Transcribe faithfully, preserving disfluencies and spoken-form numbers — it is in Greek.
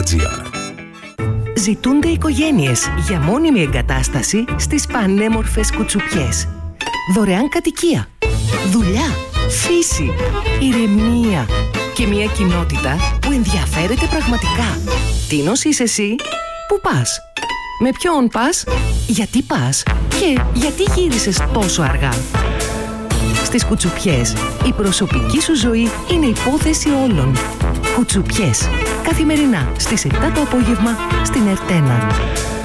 τζι άρ. Ζητούνται οικογένειες για μόνιμη εγκατάσταση στις πανέμορφες Κουτσουπιές. Δωρεάν κατοικία, δουλειά, φύση, ηρεμία και μια κοινότητα που ενδιαφέρεται πραγματικά. Τίνος είσαι εσύ? Πού πας? Με ποιον πας? Γιατί πας? Και γιατί γύρισες τόσο αργά? Στις Κουτσουπιές, η προσωπική σου ζωή είναι υπόθεση όλων. Κουτσουπιές. Καθημερινά στις επτά το απόγευμα στην Ερτένα.